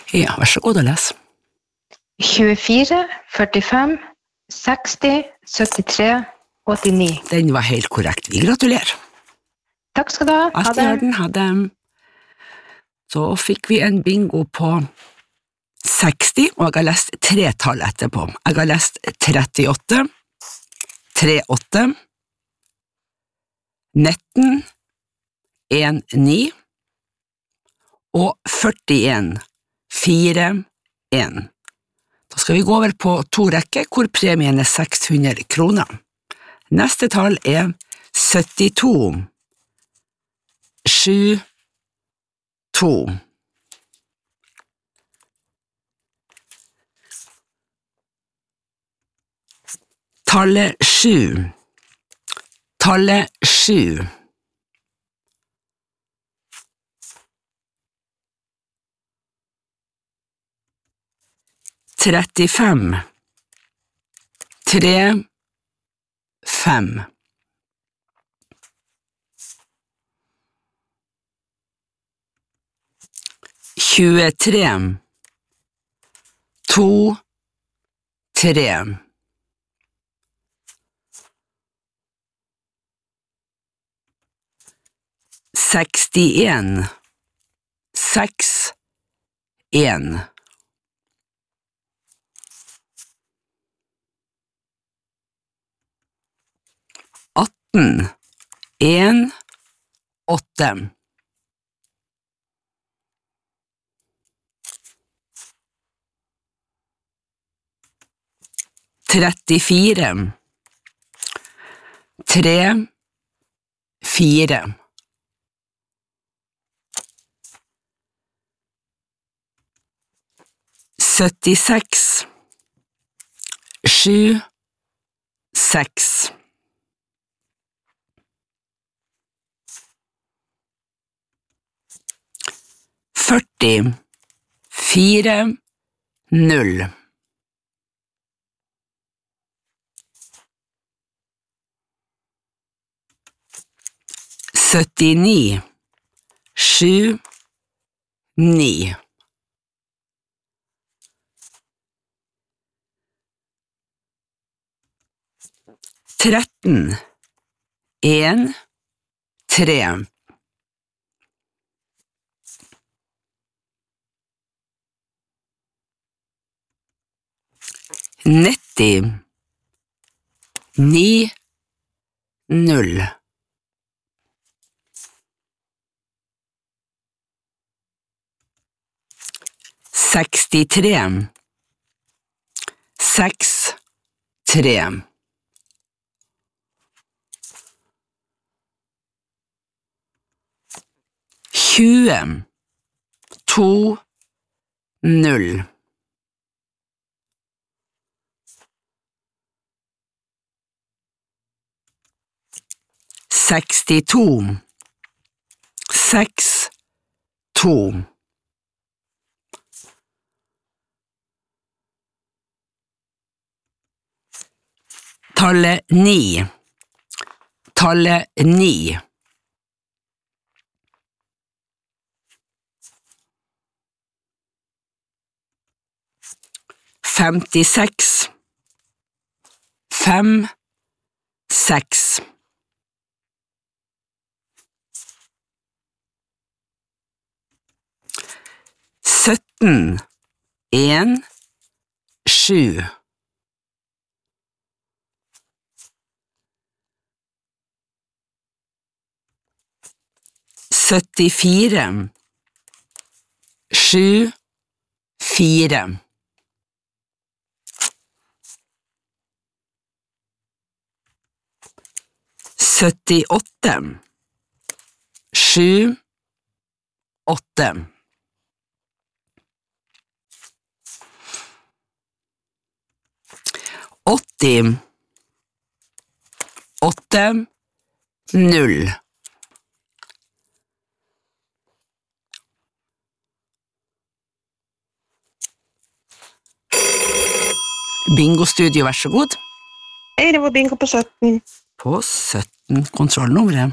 Ja, vær så god å lese. 24, 45, 60, 73, 89. Den var helt korrekt. Vi gratulerer. Takk skal du ha. Alt i orden, ha det. Så fikk vi en bingo på 60, og jeg har lest 3 tall etterpå. Jeg har lest 38, 38, 19, 19, og 41, 41. Da skal vi gå over på 2 rekker, hvor premien er 600 kroner. Neste tall er 72, 7, 2. Tallet 7, tallet 7. Trettifem, 3, 5. Tjuetre, 2, 3. Sekstien, 6, 1. 18, 1, 8. 34, 3, 4. 76, 7, 6. 40, 4, 0. 79, 7, 9. 13, 1, 3. 90, 9, 0. 63, 6, 3. 20, 2, 0. 62, 6, 2. 9, tallet 9. 56, 5, 6. 17, 1, 7. 74, 7, 4. 78, 7, 8. 80, 8, 0. Bingo-studio, vær så god. Hei, det var bingo på 17. På 17, kontrollnummeret.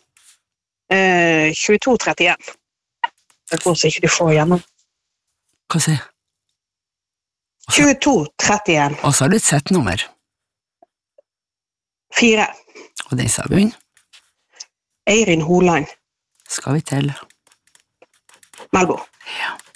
2231. Jeg tror ikke du får gjennom. Hva Hva sier? 22-31. Og så har du et settnummer. 4. Og den sa bunn. Eirin Holand. Skal vi til? Melbo. Ja.